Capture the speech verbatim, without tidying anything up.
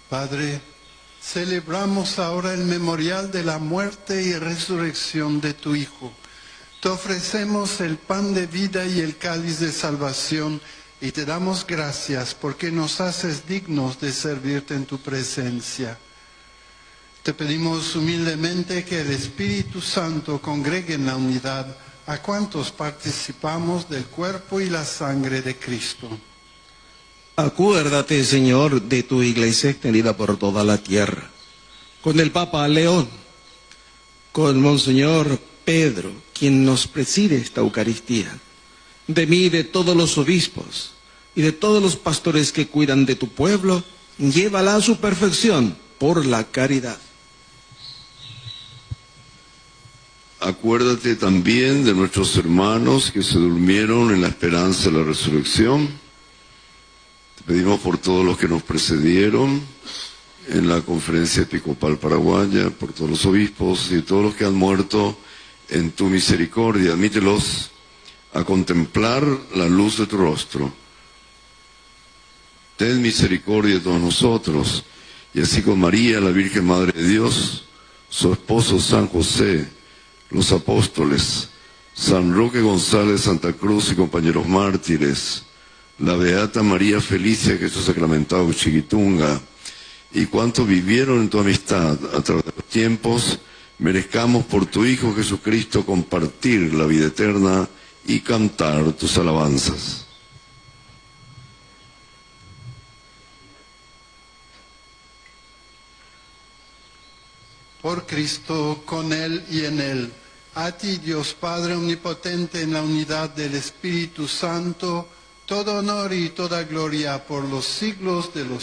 Padre, celebramos ahora el memorial de la muerte y resurrección de tu Hijo. Te ofrecemos el pan de vida y el cáliz de salvación y te damos gracias porque nos haces dignos de servirte en tu presencia. Te pedimos humildemente que el Espíritu Santo congregue en la unidad a cuantos participamos del cuerpo y la sangre de Cristo. Acuérdate, Señor, de tu iglesia extendida por toda la tierra, con el Papa León, con Monseñor Pedro, quien nos preside esta Eucaristía, de mí, de todos los obispos y de todos los pastores que cuidan de tu pueblo, llévala a su perfección por la caridad. Acuérdate también de nuestros hermanos que se durmieron en la esperanza de la resurrección. Te pedimos por todos los que nos precedieron en la Conferencia Episcopal Paraguaya, por todos los obispos y todos los que han muerto en tu misericordia. Admítelos a contemplar la luz de tu rostro. Ten misericordia de todos nosotros, y así con María, la Virgen Madre de Dios, su esposo San José, los apóstoles, San Roque González, Santa Cruz y compañeros mártires, la Beata María Felicia Jesús Sacramentado Chiquitunga, y cuantos vivieron en tu amistad a través de los tiempos, merezcamos por tu Hijo Jesucristo compartir la vida eterna y cantar tus alabanzas. Por Cristo, con Él y en Él, a ti, Dios Padre Omnipotente, en la unidad del Espíritu Santo, todo honor y toda gloria por los siglos de los